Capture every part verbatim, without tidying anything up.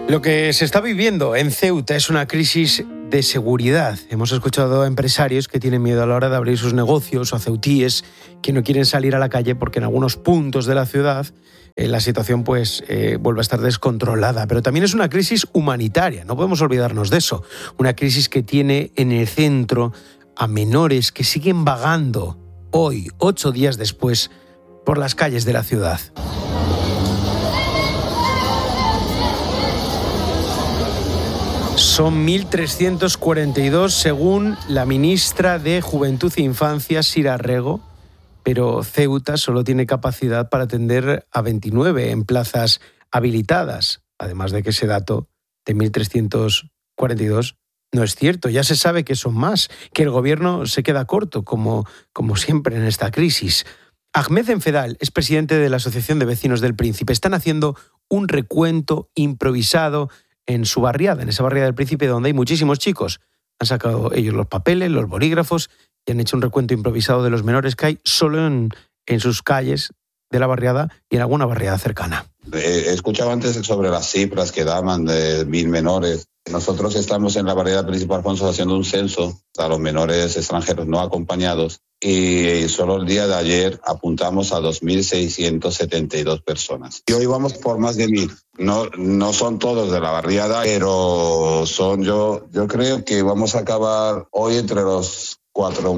Lo que se está viviendo en Ceuta es una crisis de seguridad. Hemos escuchado a empresarios que tienen miedo a la hora de abrir sus negocios, o a ceutíes que no quieren salir a la calle porque en algunos puntos de la ciudad eh, la situación pues eh, vuelve a estar descontrolada. Pero también es una crisis humanitaria, no podemos olvidarnos de eso. Una crisis que tiene en el centro a menores que siguen vagando hoy, ocho días después, por las calles de la ciudad. Son mil trescientos cuarenta y dos según la ministra de Juventud e Infancia, Sira Rego, pero Ceuta solo tiene capacidad para atender a veintinueve en plazas habilitadas, además de que ese dato de mil trescientos cuarenta y dos no es cierto. Ya se sabe que son más, que el gobierno se queda corto, como, como siempre en esta crisis. Ahmed Enfedal es presidente de la Asociación de Vecinos del Príncipe. Están haciendo un recuento improvisado en su barriada, en esa barriada del Príncipe, donde hay muchísimos chicos. Han sacado ellos los papeles, los bolígrafos, y han hecho un recuento improvisado de los menores que hay solo en, en sus calles de la barriada y en alguna barriada cercana. He escuchado antes sobre las cifras que daban de mil menores. Nosotros estamos en la barriada Príncipe Alfonso haciendo un censo a los menores extranjeros no acompañados y solo el día de ayer apuntamos a dos mil seiscientas setenta y dos personas. Y hoy vamos por más de mil. No, no son todos de la barriada, pero son yo, yo creo que vamos a acabar hoy entre los cuatro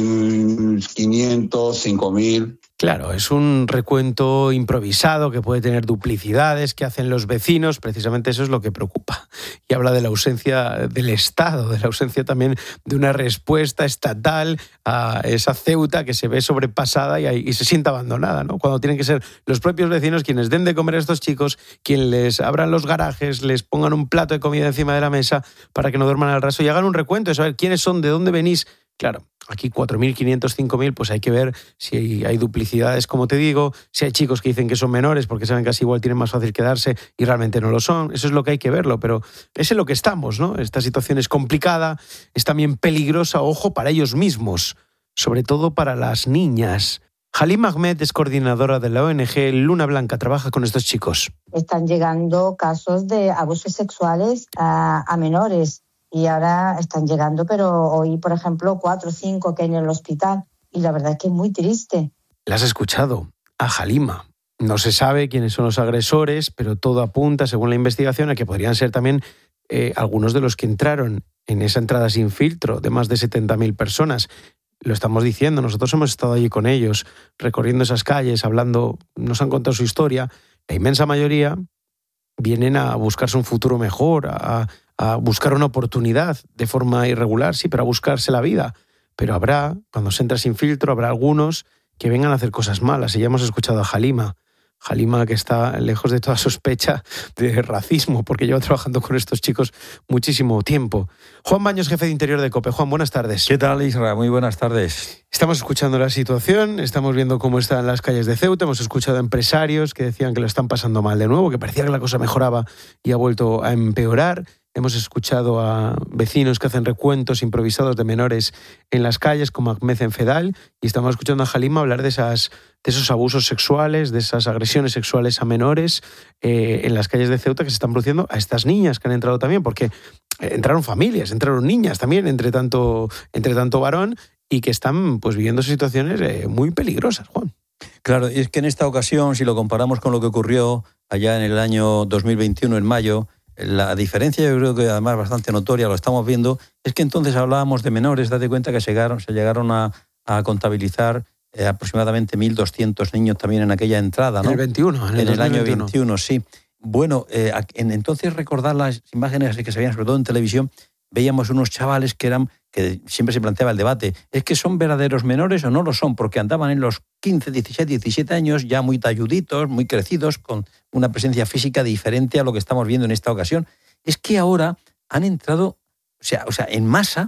mil quinientos, cinco mil. Claro, es un recuento improvisado que puede tener duplicidades que hacen los vecinos, precisamente eso es lo que preocupa. Y habla de la ausencia del Estado, de la ausencia también de una respuesta estatal a esa Ceuta que se ve sobrepasada y, y se siente abandonada, ¿no? Cuando tienen que ser los propios vecinos quienes den de comer a estos chicos, quienes les abran los garajes, les pongan un plato de comida encima de la mesa para que no duerman al raso y hagan un recuento de saber quiénes son, de dónde venís. Claro, aquí cuatro mil quinientos, cinco mil, pues hay que ver si hay, hay duplicidades, como te digo, si hay chicos que dicen que son menores porque saben que así igual tienen más fácil quedarse y realmente no lo son. Eso es lo que hay que verlo, pero es en lo que estamos, ¿no? Esta situación es complicada, es también peligrosa, ojo, para ellos mismos, sobre todo para las niñas. Halim Ahmed es coordinadora de la O N G Luna Blanca, trabaja con estos chicos. Están llegando casos de abusos sexuales a, a menores. Y ahora están llegando, pero hoy, por ejemplo, cuatro o cinco que hay en el hospital. Y la verdad es que es muy triste. La has escuchado, a Halima. No se sabe quiénes son los agresores, pero todo apunta, según la investigación, a que podrían ser también eh, algunos de los que entraron en esa entrada sin filtro de más de setenta mil personas. Lo estamos diciendo, nosotros hemos estado allí con ellos, recorriendo esas calles, hablando, nos han contado su historia. La inmensa mayoría vienen a buscarse un futuro mejor, a... a buscar una oportunidad de forma irregular, sí, pero a buscarse la vida. Pero habrá, cuando se entra sin filtro, habrá algunos que vengan a hacer cosas malas. Y ya hemos escuchado a Halima. Halima, que está lejos de toda sospecha de racismo, porque lleva trabajando con estos chicos muchísimo tiempo. Juan Baños, jefe de Interior de COPE. Juan, buenas tardes. ¿Qué tal, Isra? Muy buenas tardes. Estamos escuchando la situación, estamos viendo cómo están las calles de Ceuta, hemos escuchado a empresarios que decían que lo están pasando mal de nuevo, que parecía que la cosa mejoraba y ha vuelto a empeorar. Hemos escuchado a vecinos que hacen recuentos improvisados de menores en las calles, como Ahmed Enfedal, y estamos escuchando a Halima hablar de, esas, de esos abusos sexuales, de esas agresiones sexuales a menores eh, en las calles de Ceuta que se están produciendo a estas niñas que han entrado también, porque entraron familias, entraron niñas también, entre tanto, entre tanto varón, y que están pues viviendo situaciones eh, muy peligrosas, Juan. Claro, y es que en esta ocasión, si lo comparamos con lo que ocurrió allá en el año dos mil veintiuno, en mayo, la diferencia, yo creo que además bastante notoria, lo estamos viendo, es que entonces hablábamos de menores. Date cuenta que se llegaron, se llegaron a, a contabilizar eh, aproximadamente mil doscientos niños también en aquella entrada, ¿no? En el veintiuno. En el, en el año veintiuno, sí. Bueno, eh, en, entonces recordar las imágenes que se veían, sobre todo en televisión, veíamos unos chavales que eran, que siempre se planteaba el debate, ¿es que son verdaderos menores o no lo son? Porque andaban en los quince, diecisiete, diecisiete años, ya muy talluditos, muy crecidos, con una presencia física diferente a lo que estamos viendo en esta ocasión. Es que ahora han entrado, o sea, o sea en masa,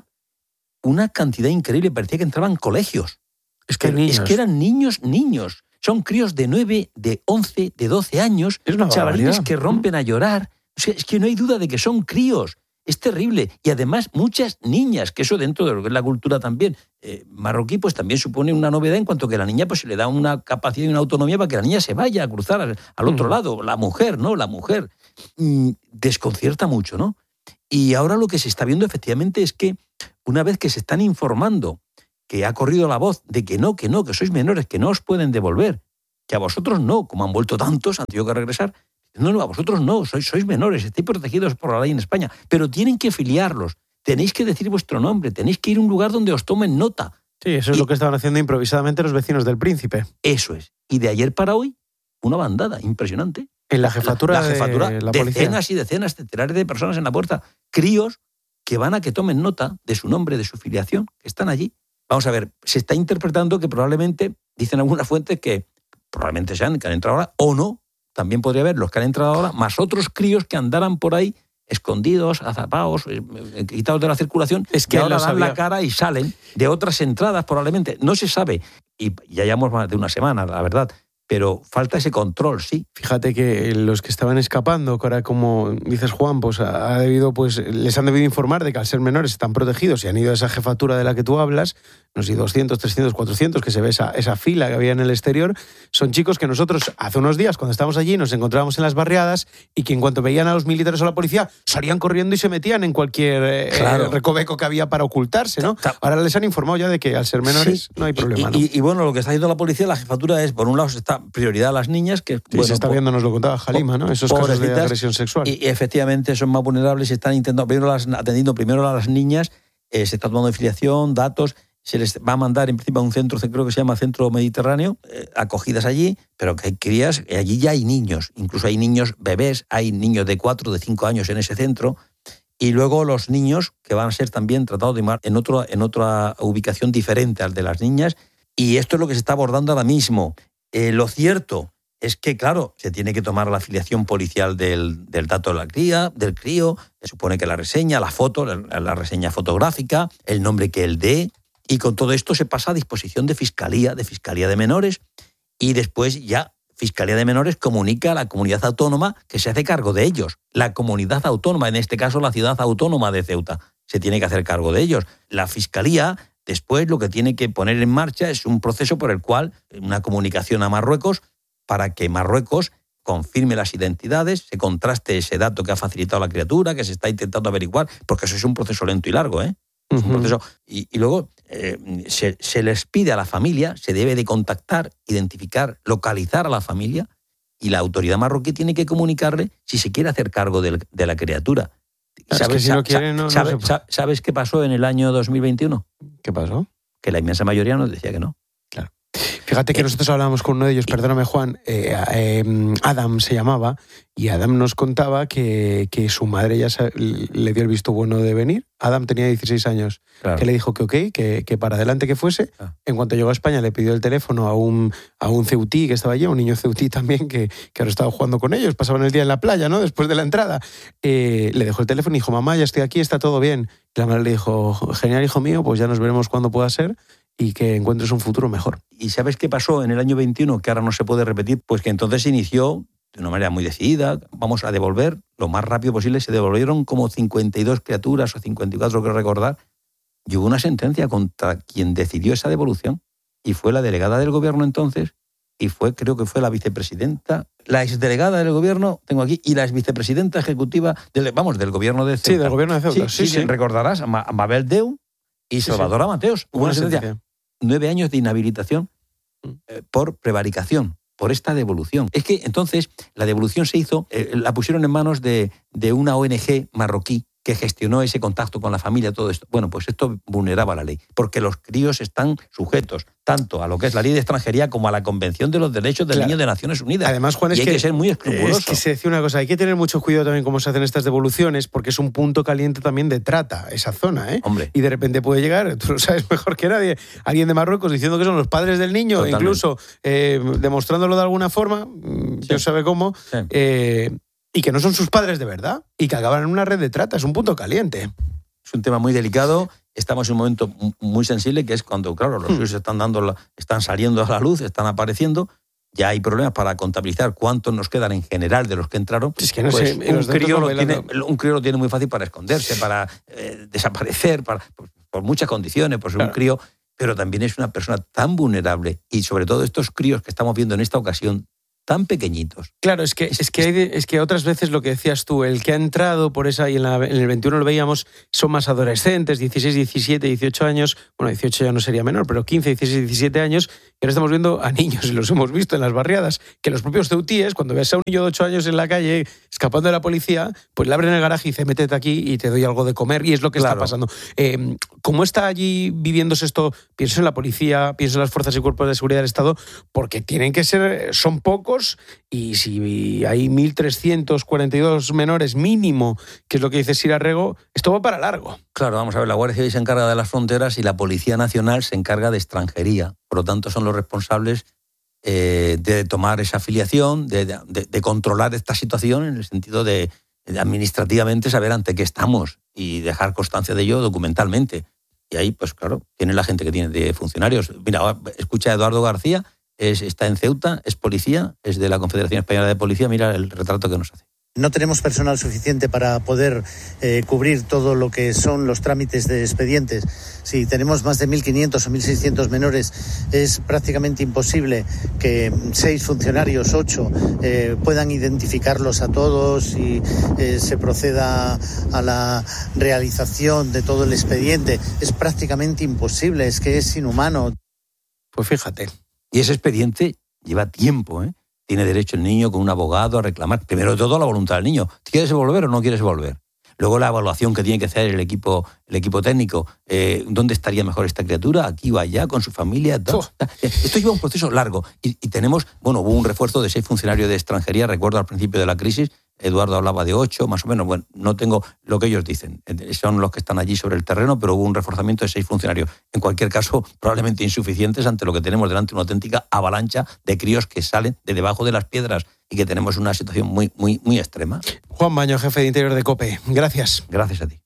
una cantidad increíble, parecía que entraban colegios. Es que, niños. es que eran niños, niños. Son críos de nueve, de once, de doce años, es una chavalines que rompen a llorar. O sea, es que no hay duda de que son críos. Es terrible. Y además muchas niñas, que eso dentro de lo que es la cultura también eh, marroquí, pues también supone una novedad en cuanto que a la niña pues se le da una capacidad y una autonomía para que la niña se vaya a cruzar al, al otro mm. lado. La mujer, ¿no? La mujer. mmm, desconcierta mucho, ¿no? Y ahora lo que se está viendo efectivamente es que una vez que se están informando, que ha corrido la voz de que no, que no, que sois menores, que no os pueden devolver, que a vosotros no, como han vuelto tantos, han tenido que regresar. No, no, a vosotros no, sois, sois menores, estáis protegidos por la ley en España, pero tienen que filiarlos, tenéis que decir vuestro nombre, tenéis que ir a un lugar donde os tomen nota. Sí, eso es y, lo que estaban haciendo improvisadamente los vecinos del Príncipe. Eso es. Y de ayer para hoy, una bandada impresionante. En la jefatura, la, la jefatura de la policía. Decenas y decenas, centenares de personas en la puerta. Críos que van a que tomen nota de su nombre, de su filiación, que están allí. Vamos a ver, se está interpretando que probablemente, dicen algunas fuentes, que probablemente sean que han entrado ahora, o no, también podría haber los que han entrado ahora, más otros críos que andaran por ahí escondidos, azapados, eh, quitados de la circulación, es que ahora dan sabía. la cara y salen de otras entradas probablemente. No se sabe, y ya llevamos más de una semana, la verdad, pero falta ese control, sí. Fíjate que los que estaban escapando, que ahora como dices Juan, pues ha debido, pues les han debido informar de que al ser menores están protegidos y han ido a esa jefatura de la que tú hablas, no sé, doscientos, trescientos, cuatrocientos, que se ve esa, esa fila que había en el exterior, son chicos que nosotros hace unos días cuando estábamos allí nos encontrábamos en las barriadas y que en cuanto veían a los militares o a la policía salían corriendo y se metían en cualquier eh, claro. recoveco que había para ocultarse, ¿no? Ahora les han informado ya de que al ser menores sí. no hay problema, y, ¿no? Y, y bueno, lo que está haciendo la policía, la jefatura es, por un lado, se está prioridad a las niñas, que sí, bueno, se está por, viendo, nos lo contaba Halima, ¿no? Esos casos de agresión sexual. Y, y efectivamente son más vulnerables, se están intentando, primero las, atendiendo primero a las niñas, eh, se está tomando filiación, datos, se les va a mandar en principio a un centro, creo que se llama Centro Mediterráneo, eh, acogidas allí, pero que hay crías, eh, allí ya hay niños, incluso hay niños bebés, hay niños de cuatro, de cinco años en ese centro, y luego los niños que van a ser también tratados de en, otro, en otra ubicación diferente al de las niñas, y esto es lo que se está abordando ahora mismo. Eh, lo cierto es que, claro, se tiene que tomar la afiliación policial del, del dato de la cría, del crío, se supone que la reseña, la foto, la, la reseña fotográfica, el nombre que él dé, y con todo esto se pasa a disposición de Fiscalía, de Fiscalía de Menores, y después ya Fiscalía de Menores comunica a la comunidad autónoma que se hace cargo de ellos. La comunidad autónoma, en este caso la ciudad autónoma de Ceuta, se tiene que hacer cargo de ellos. La Fiscalía después lo que tiene que poner en marcha es un proceso por el cual una comunicación a Marruecos para que Marruecos confirme las identidades, se contraste ese dato que ha facilitado la criatura, que se está intentando averiguar, porque eso es un proceso lento y largo, ¿eh? Es un proceso. Y, y luego eh, se, se les pide a la familia, se debe de contactar, identificar, localizar a la familia, y la autoridad marroquí tiene que comunicarle si se quiere hacer cargo de, de la criatura. ¿Sabes, que si no quiere, no, sabe, no se... sabe, ¿Sabes qué pasó en el año dos mil veintiuno? ¿Qué pasó? Que la inmensa mayoría nos decía que no. Claro. Fíjate que eh, nosotros hablábamos con uno de ellos, perdóname Juan, eh, eh, Adam se llamaba, y Adam nos contaba que, que su madre ya se, le dio el visto bueno de venir. Adam tenía dieciséis años, claro. Que le dijo que ok, que, que para adelante que fuese. Ah. En cuanto llegó a España le pidió el teléfono a un, a un ceutí que estaba allí, un niño ceutí también, que, que ahora estaba jugando con ellos, pasaban el día en la playa, ¿no? Después de la entrada. Eh, le dejó el teléfono y dijo, mamá, ya estoy aquí, está todo bien. Y la madre le dijo, genial, hijo mío, pues ya nos veremos cuando pueda ser y que encuentres un futuro mejor. ¿Y sabes qué pasó en el año veintiuno, que ahora no se puede repetir? Pues que entonces se inició de una manera muy decidida, vamos a devolver lo más rápido posible, se devolvieron como cincuenta y dos criaturas o cincuenta y cuatro, creo recordar, y hubo una sentencia contra quien decidió esa devolución, y fue la delegada del gobierno entonces, y fue, creo que fue la vicepresidenta, la exdelegada del gobierno, tengo aquí, y la exvicepresidenta ejecutiva, del, vamos, del gobierno de Ceuta. Sí, del gobierno de Ceuta, sí, sí, sí. sí. Recordarás, a Mabel Deu y sí, Salvador sí. Mateos. Hubo una sentencia. Nueve años de inhabilitación eh, por prevaricación, por esta devolución. Es que entonces la devolución se hizo, eh, la pusieron en manos de, de una O N G marroquí que gestionó ese contacto con la familia, todo esto. Bueno, pues esto vulneraba la ley, porque los críos están sujetos tanto a lo que es la ley de extranjería como a la Convención de los Derechos del claro. Niño de Naciones Unidas. Además, Juan, es y hay que, que ser muy escrupuloso. Es que se decía una cosa, hay que tener mucho cuidado también cómo se hacen estas devoluciones, porque es un punto caliente también de trata, esa zona, ¿eh? Hombre. Y de repente puede llegar, tú lo sabes mejor que nadie, alguien de Marruecos diciendo que son los padres del niño, totalmente. Incluso eh, demostrándolo de alguna forma, sí. Dios sabe cómo, sí. eh, y que no son sus padres de verdad, y que acaban en una red de trata, es un punto caliente. Es un tema muy delicado, estamos en un momento muy sensible, que es cuando, claro, los suyos hmm. están, dando, están saliendo a la luz, están apareciendo, ya hay problemas para contabilizar cuántos nos quedan en general de los que entraron. Es que no pues sé, un, crío lo tiene, un crío lo tiene muy fácil para esconderse, para eh, desaparecer, para, por, por muchas condiciones, por ser claro. un crío, pero también es una persona tan vulnerable, y sobre todo estos críos que estamos viendo en esta ocasión, tan pequeñitos. Claro, es que, es que, hay de, es que otras veces lo que decías tú, el que ha entrado por esa, y en, la, en el veintiuno lo veíamos, son más adolescentes, dieciséis, diecisiete, dieciocho años, bueno, dieciocho ya no sería menor, pero quince, dieciséis, diecisiete años, y ahora estamos viendo a niños, y los hemos visto en las barriadas, que los propios ceutíes, cuando ves a un niño de ocho años en la calle escapando de la policía, pues le abren el garaje y dice, métete aquí y te doy algo de comer, y es lo que claro. está pasando. Eh, ¿Cómo está allí viviéndose esto? Pienso en la policía, pienso en las fuerzas y cuerpos de seguridad del Estado, porque tienen que ser, son pocos, y si hay mil trescientos cuarenta y dos menores mínimo, que es lo que dice Sira Rego, esto va para largo. Claro, vamos a ver, la Guardia Civil se encarga de las fronteras y la Policía Nacional se encarga de extranjería. Por lo tanto, son los responsables eh, de tomar esa afiliación, de, de, de controlar esta situación en el sentido de, de administrativamente saber ante qué estamos y dejar constancia de ello documentalmente. Y ahí, pues claro, tiene la gente que tiene de funcionarios. Mira, escucha a Eduardo García, es, está en Ceuta, es policía, es de la Confederación Española de Policía, mira el retrato que nos hace. No tenemos personal suficiente para poder eh, cubrir todo lo que son los trámites de expedientes. Si tenemos más de mil quinientos o mil seiscientos menores, es prácticamente imposible que seis funcionarios, ocho, eh, puedan identificarlos a todos y eh, se proceda a la realización de todo el expediente. Es prácticamente imposible, es que es inhumano. Pues fíjate. Y ese expediente lleva tiempo, ¿eh? Tiene derecho el niño con un abogado a reclamar, primero de todo, la voluntad del niño. ¿Quieres volver o no quieres volver? Luego la evaluación que tiene que hacer el equipo, el equipo técnico. Eh, ¿Dónde estaría mejor esta criatura? ¿Aquí o allá? ¿Con su familia? Oh. Esto lleva un proceso largo. Y, y tenemos, bueno, hubo un refuerzo de seis funcionarios de extranjería. Recuerdo al principio de la crisis, Eduardo hablaba de ocho, más o menos. Bueno, no tengo lo que ellos dicen. Son los que están allí sobre el terreno, pero hubo un reforzamiento de seis funcionarios. En cualquier caso, probablemente insuficientes ante lo que tenemos delante, una auténtica avalancha de críos que salen de debajo de las piedras y que tenemos una situación muy, muy, muy extrema. Juan Baño, jefe de Interior de COPE. Gracias. Gracias a ti.